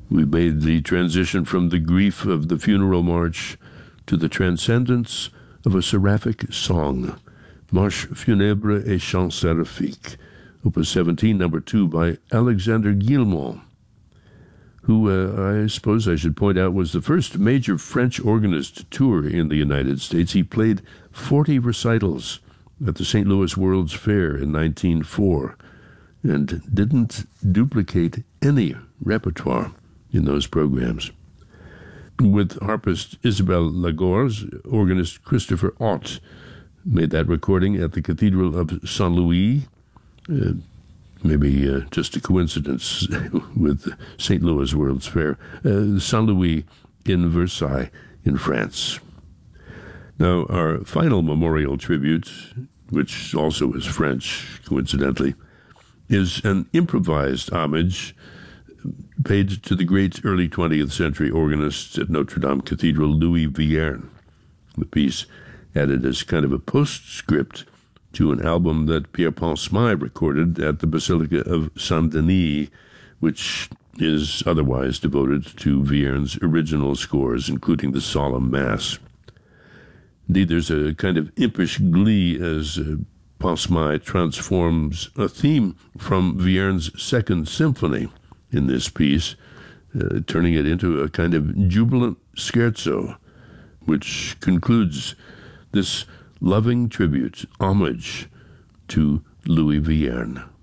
We made the transition from the grief of the funeral march to the transcendence of a seraphic song, Marche funèbre et chant séraphique, Opus 17, number 2, by Alexander Guilmont, who I suppose I should point out was the first major French organist to tour in the United States. He played 40 recitals at the St. Louis World's Fair in 1904 and didn't duplicate any repertoire in those programs. With harpist Isabelle Lagorce, organist Christopher Ott made that recording at the Cathedral of Saint Louis. Maybe just a coincidence with St. Louis World's Fair. Saint Louis in Versailles in France. Now, our final memorial tribute, which also is French, coincidentally, is an improvised homage paid to the great early 20th century organist at Notre Dame Cathedral, Louis Vierne. The piece added as kind of a postscript to an album that Pierre-Paul Smyth recorded at the Basilica of Saint-Denis, which is otherwise devoted to Vierne's original scores, including the Solemn Mass. Indeed, there's a kind of impish glee as Paul Smyth transforms a theme from Vierne's Second Symphony in this piece, turning it into a kind of jubilant scherzo, which concludes this loving tribute, homage to Louis Vierne.